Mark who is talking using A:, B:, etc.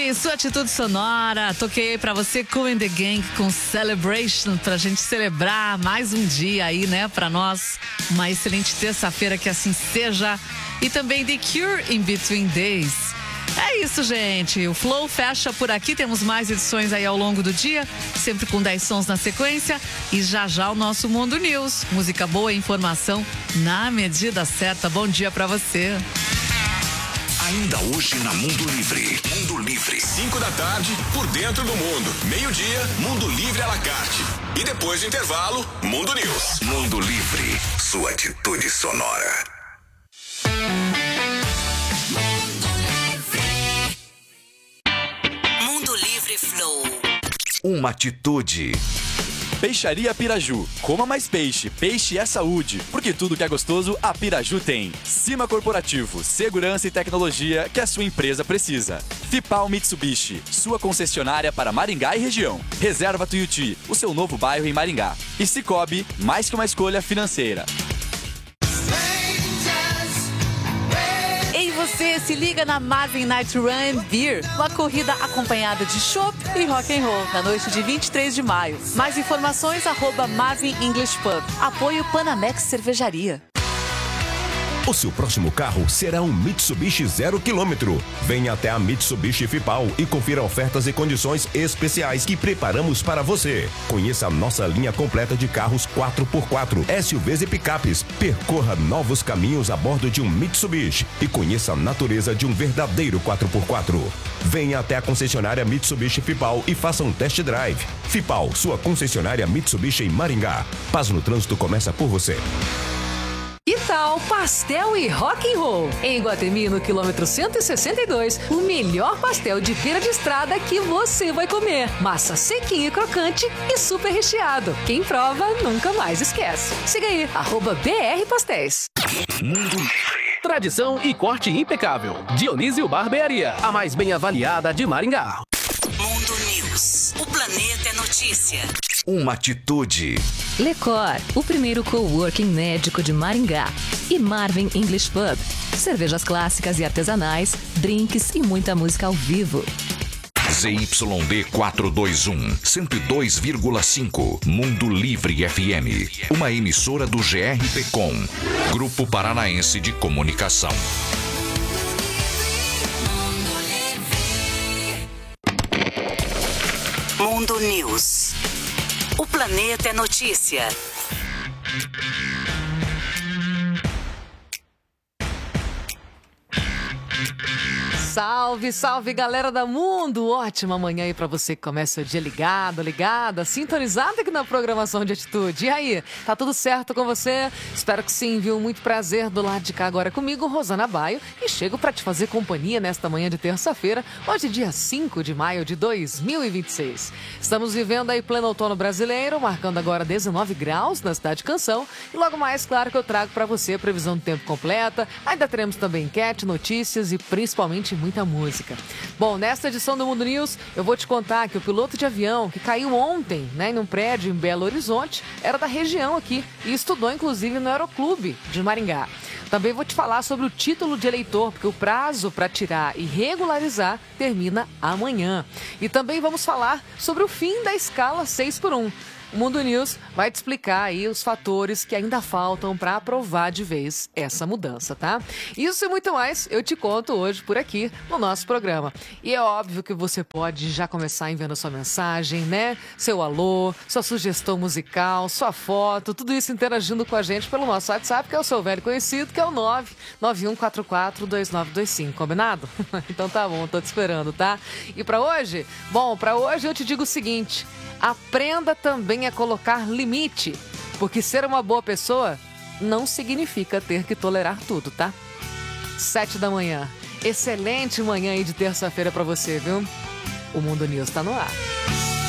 A: Aqui, sua atitude sonora. Toquei pra você Kool and the Gang com Celebration, pra gente celebrar mais um dia aí, né? Pra nós, uma excelente terça-feira, que assim seja. E também The Cure, In Between Days. É isso, gente. O Flow fecha por aqui. Temos mais edições aí ao longo do dia, sempre com 10 sons na sequência. E já já o nosso Mundo News. Música boa e informação na medida certa. Bom dia pra você.
B: Ainda hoje na Mundo Livre. Mundo Livre. 5 da tarde, por dentro do mundo. Meio-dia, Mundo Livre à la carte. E depois do intervalo, Mundo News. Mundo Livre. Sua atitude sonora.
C: Mundo Livre Flow.
B: Uma atitude.
D: Peixaria Piraju. Coma mais peixe. Peixe é saúde. Porque tudo que é gostoso, a Piraju tem. Cima Corporativo. Segurança e tecnologia que a sua empresa precisa. Fipal Mitsubishi. Sua concessionária para Maringá e região. Reserva Tuiuti. O seu novo bairro em Maringá. E Cicobi. Mais que uma escolha financeira.
A: Você se liga na Marvin Night Run and Beer, uma corrida acompanhada de chopp e rock and roll na noite de 23 de maio. Mais informações @Marvin English Pub. Apoio Panamex Cervejaria.
E: O seu próximo carro será um Mitsubishi 0 km. Venha até a Mitsubishi Fipal e confira ofertas e condições especiais que preparamos para você. Conheça a nossa linha completa de carros 4x4, SUVs e picapes. Percorra novos caminhos a bordo de um Mitsubishi e conheça a natureza de um verdadeiro 4x4. Venha até a concessionária Mitsubishi Fipal e faça um test drive. Fipal, sua concessionária Mitsubishi em Maringá. Paz no trânsito começa por você.
F: Que tal pastel e rock and roll? Em Iguatemi, no quilômetro 162, o melhor pastel de feira de estrada que você vai comer. Massa sequinha e crocante e super recheado. Quem prova, nunca mais esquece. Siga aí, @BR Pastéis.
B: Mundo Livre.
G: Tradição e corte impecável. Dionísio Barbearia, a mais bem avaliada de Maringá.
C: Mundo News. O planeta é notícia.
B: Uma atitude.
F: Lecor, o primeiro coworking médico de Maringá. E Marvin English Pub. Cervejas clássicas e artesanais, drinks e muita música ao vivo.
B: ZYD 421, 102,5. Mundo Livre FM. Uma emissora do GRPcom, Grupo Paranaense de Comunicação.
C: Mundo News. O planeta é notícia.
F: Salve, salve, galera da Mundo! Ótima manhã aí pra você que começa o dia ligado, ligada, sintonizado aqui na programação de Atitude. E aí, tá tudo certo com você? Espero que sim, viu? Muito prazer do lado de cá agora comigo, Rosana Baio, e chego pra te fazer companhia nesta manhã de terça-feira, hoje dia 5 de maio de 2026. Estamos vivendo aí pleno outono brasileiro, marcando agora 19 graus na Cidade Canção, e logo mais, claro que eu trago pra você a previsão do tempo completa, ainda teremos também enquete, notícias e principalmente muita música. Bom, nesta edição do Mundo News, eu vou te contar que o piloto de avião que caiu ontem, né, em um prédio em Belo Horizonte, era da região aqui e estudou, inclusive, no Aeroclube de Maringá. Também vou te falar sobre o título de eleitor, porque o prazo para tirar e regularizar termina amanhã. E também vamos falar sobre o fim da escala 6x1. O Mundo News vai te explicar aí os fatores que ainda faltam para aprovar de vez essa mudança, tá? Isso e muito mais eu te conto hoje por aqui no nosso programa. E é óbvio que você pode já começar enviando sua mensagem, né? Seu alô, sua sugestão musical, sua foto, tudo isso interagindo com a gente pelo nosso WhatsApp, que é o seu velho conhecido, que é o 991442925, combinado? Então tá bom, tô te esperando, tá? E para hoje? Bom, para hoje eu te digo o seguinte: aprenda também a colocar limite, porque ser uma boa pessoa não significa ter que tolerar tudo, tá? 7 da manhã. Excelente manhã aí de terça-feira pra você, viu? O Mundo News tá no ar.